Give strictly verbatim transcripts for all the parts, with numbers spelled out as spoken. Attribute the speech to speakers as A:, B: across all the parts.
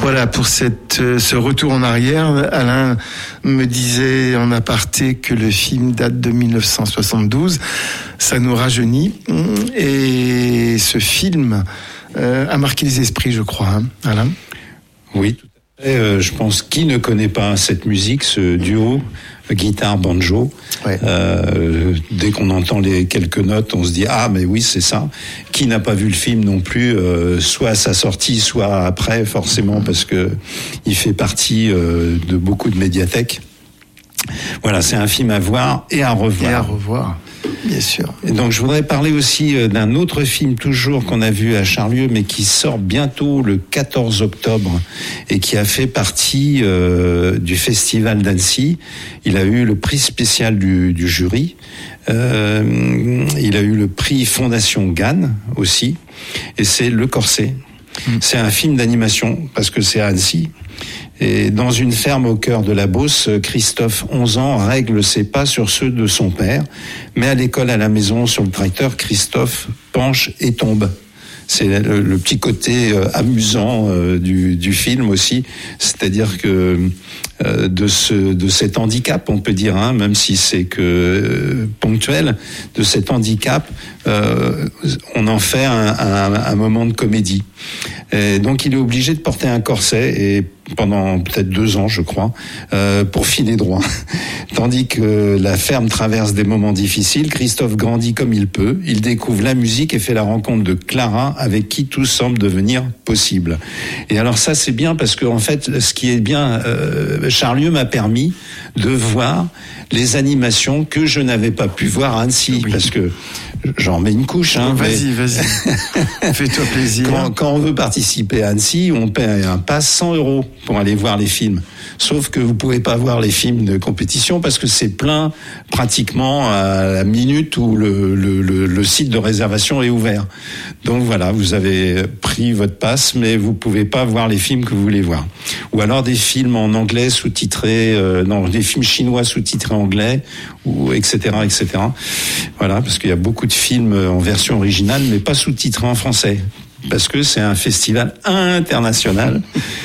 A: Voilà, pour cette, ce retour en arrière, Alain me disait en aparté que le film date de dix-neuf cent soixante-douze. Ça nous rajeunit. Et ce film euh, a marqué les esprits, je crois, hein, Alain ?
B: Oui, tout à fait. Euh, je pense qui ne connaît pas cette musique, ce duo guitare-banjo. Ouais. Euh, dès qu'on entend les quelques notes, on se dit ah mais oui c'est ça. Qui n'a pas vu le film non plus, euh, soit à sa sortie, soit après forcément parce que il fait partie euh, de beaucoup de médiathèques. Voilà, c'est un film à voir et à revoir.
A: Et à revoir, bien sûr.
B: Et donc je voudrais parler aussi d'un autre film toujours qu'on a vu à Charlieu, mais qui sort bientôt le quatorze octobre et qui a fait partie euh, du Festival d'Annecy. Il a eu le prix spécial du, du jury. Euh, il a eu le prix Fondation Gann aussi. Et c'est Le Corset. Mmh. C'est un film d'animation parce que c'est à Annecy. Et dans une ferme au cœur de la Beauce, Christophe, onze ans, règle ses pas sur ceux de son père. Mais à l'école, à la maison, sur le tracteur, Christophe penche et tombe. C'est le, le petit côté euh, amusant euh, du, du film aussi. C'est-à-dire que euh, de, ce, de cet handicap, on peut dire, hein, même si c'est que euh, ponctuel, de cet handicap, euh, on en fait un, un, un moment de comédie. Et donc il est obligé de porter un corset et pendant peut-être deux ans, je crois, euh, pour filer droit. Tandis que la ferme traverse des moments difficiles, Christophe grandit comme il peut. Il découvre la musique et fait la rencontre de Clara, avec qui tout semble devenir possible. Et alors ça, c'est bien parce que en fait, ce qui est bien, euh, Charlieu m'a permis de voir les animations que je n'avais pas pu voir à Annecy, oui. Parce que j'en mets une couche. Hein,
A: vas-y,
B: mais...
A: vas-y. Fais-toi plaisir.
B: Quand, quand on veut participer à Annecy, on paie un pass cent euros pour aller voir les films. Sauf que vous pouvez pas voir les films de compétition parce que c'est plein pratiquement à la minute où le, le, le, le site de réservation est ouvert. Donc voilà, vous avez pris votre passe, mais vous pouvez pas voir les films que vous voulez voir. Ou alors des films en anglais sous-titrés, euh, non, des films chinois sous-titrés anglais, ou et cetera, et cetera. Voilà, parce qu'il y a beaucoup de films en version originale, mais pas sous-titrés en français. Parce que c'est un festival international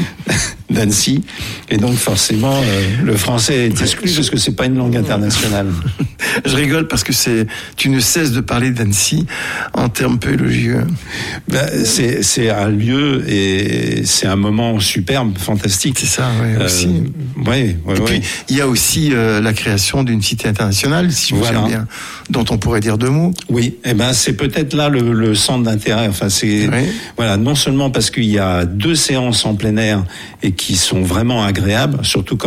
B: d'Annecy, et donc forcément euh, le français est exclu parce que c'est pas une langue internationale.
A: Je rigole parce que c'est, tu ne cesses de parler d'Annecy en termes peu élogieux.
B: Ben, c'est, c'est un lieu et c'est un moment superbe, fantastique.
A: C'est ça, oui, euh, aussi.
B: Oui, ouais,
A: et
B: ouais.
A: puis il y a aussi euh, la création d'une cité internationale, si vous voilà. aimez bien, dont on pourrait dire deux mots.
B: Oui, et eh ben c'est peut-être là le, le centre d'intérêt. Enfin, c'est oui. Voilà, non seulement parce qu'il y a deux séances en plein air et qui sont vraiment agréables, surtout quand